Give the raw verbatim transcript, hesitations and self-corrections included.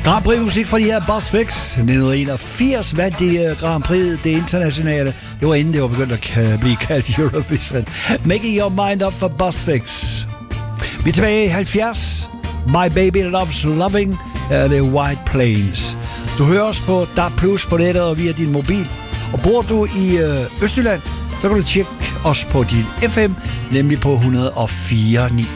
Grand Prix musik fra de her Buzzfix. nitten enogfirs vandt de Grand Prix, det internationale. Det var inden det var begyndt at blive kaldt Eurovision. Making Your Mind Up for Buzzfix. Vi er tilbage i halvfjerds. My Baby Loves Loving er det White Plains. Du hører os på D A B plus på nettet og via din mobil. Og bor du i øh, Østjylland, så kan du tjekke os på din F M, nemlig på et hundrede og fire komma ni.